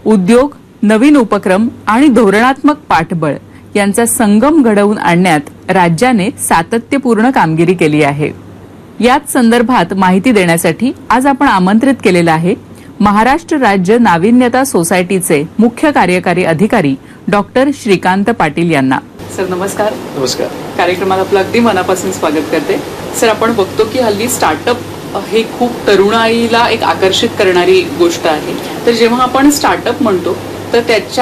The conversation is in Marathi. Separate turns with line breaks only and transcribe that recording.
उद्योग, नवीन उपक्रम आणि धोरणात्मक पाठबळ यांचा संगम घडवून आणण्यात राज्याने सातत्यपूर्ण कामगिरी केली आहे। याच संदर्भात माहिती देण्यासाठी आज आपण आमंत्रित केलेलं आहे महाराष्ट्र राज्य नाविन्यता सोसायटीचे मुख्य कार्यकारी अधिकारी डॉक्टर श्रीकांत पाटील यांना। सर नमस्कार।
नमस्कार।
कार्यक्रमाला आपलं अगदी मनापासून स्वागत करते। सर आपण बघतो की हल्ली स्टार्टअप हे खूप तरुणाईला एक आकर्षित करणारी गोष्ट आहे। तर जेव्हा आपण स्टार्टअप म्हणतो तर त्याच्या